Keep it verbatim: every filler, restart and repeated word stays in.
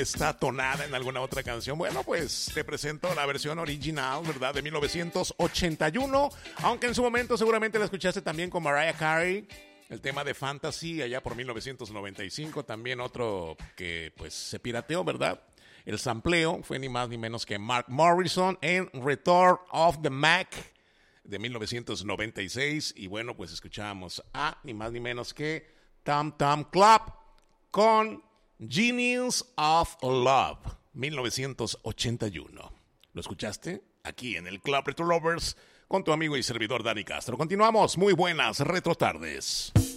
está tonada en alguna otra canción. Bueno, pues te presento la versión original, ¿verdad? De mil novecientos ochenta y uno, aunque en su momento seguramente la escuchaste también con Mariah Carey. El tema de Fantasy, allá por mil novecientos noventa y cinco, también otro que pues se pirateó, ¿verdad? El sampleo fue ni más ni menos que Mark Morrison en Return of the Mac de mil novecientos noventa y seis. Y bueno, pues escuchábamos a ni más ni menos que Tam Tam Club con Genius of Love, mil novecientos ochenta y uno. ¿Lo escuchaste? Aquí en el Club Retro Lovers con tu amigo y servidor Dani Castro. Continuamos. Muy buenas retro tardes.